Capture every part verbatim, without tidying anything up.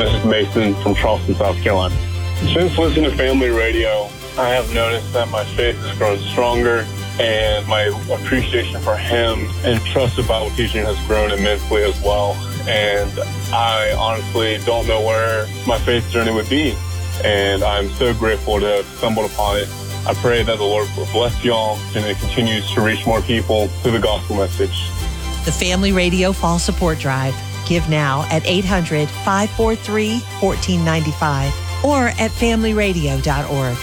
This is Mason from Charleston, South Carolina. Since listening to Family Radio, I have noticed that my faith has grown stronger and my appreciation for him and trust of Bible teaching has grown immensely as well. And I honestly don't know where my faith journey would be. And I'm so grateful to have stumbled upon it. I pray that the Lord will bless y'all and it continues to reach more people through the gospel message. The Family Radio Fall Support Drive. Give now at eight hundred, five four three, one four nine five or at family radio dot org.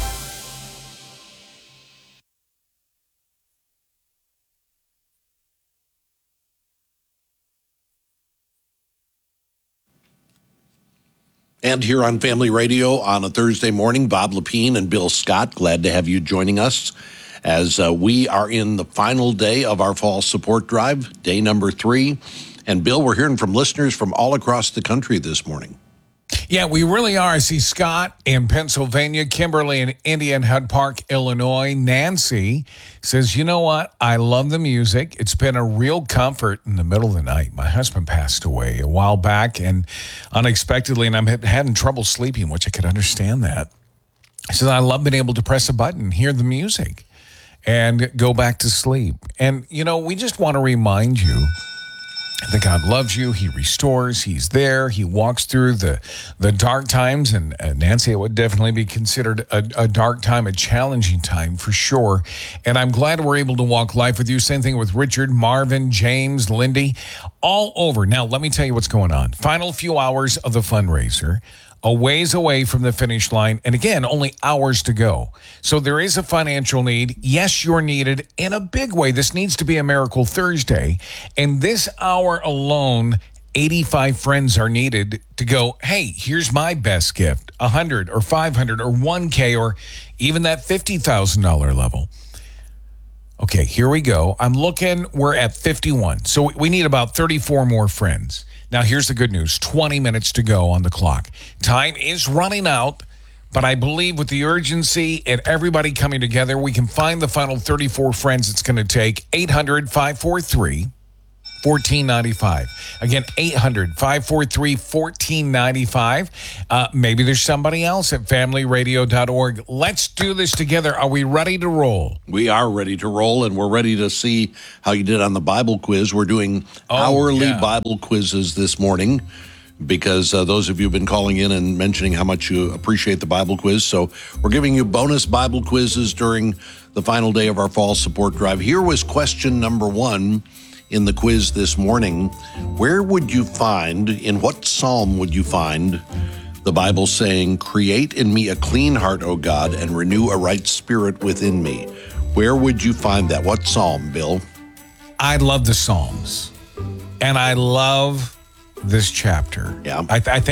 And here on Family Radio on a Thursday morning, Bob Lepine and Bill Scott, glad to have you joining us as uh, we are in the final day of our Fall Support Drive, day number three. And Bill, we're hearing from listeners from all across the country this morning. Yeah, we really are. I see Scott in Pennsylvania, Kimberly in Indian Head Park, Illinois. Nancy says, you know what? I love the music. It's been a real comfort in the middle of the night. My husband passed away a while back and unexpectedly, and I'm having trouble sleeping, which I could understand that. I said, I love being able to press a button, hear the music, and go back to sleep. And, you know, we just want to remind you that God loves you. He restores. He's there. He walks through the the dark times. And uh, Nancy, it would definitely be considered a, a dark time, a challenging time for sure. And I'm glad we're able to walk life with you. Same thing with Richard, Marvin, James, Lindy, all over. Now, let me tell you what's going on. Final few hours of the fundraiser. A ways away from the finish line. And again, only hours to go. So there is a financial need. Yes, you're needed in a big way. This needs to be a Miracle Thursday. And this hour alone, eighty-five friends are needed to go, hey, here's my best gift, one hundred or five hundred or one K or even that fifty thousand dollars level. Okay, here we go. I'm looking, we're at fifty-one. So we need about thirty-four more friends. Now, here's the good news. twenty minutes to go on the clock. Time is running out, but I believe with the urgency and everybody coming together, we can find the final thirty-four friends it's going to take. eight hundred, five four three, one four nine five. Again, eight hundred, five four three, one four nine five. Uh, maybe there's somebody else at family radio dot org. Let's do this together. Are we ready to roll? We are ready to roll, and we're ready to see how you did on the Bible quiz. We're doing Oh, hourly yeah. Bible quizzes this morning because uh, those of you have been calling in and mentioning how much you appreciate the Bible quiz. So we're giving you bonus Bible quizzes during the final day of our Fall Support Drive. Here was question number one in the quiz this morning. Where would you find, in what psalm would you find the Bible saying, create in me a clean heart, O God, and renew a right spirit within me? Where would you find that? What psalm, Bill? I love the Psalms, and I love this chapter. Yeah. I, th- I think